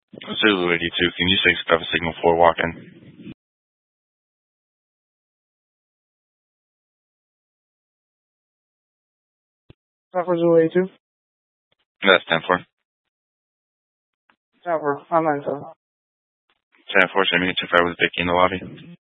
Zulu 82, can you have a signal 4 walk-in? For Zulu 82? That's 10-4. 10-4, I'm 9-7. 10-4, send me a 2-5 with Vicky in the lobby.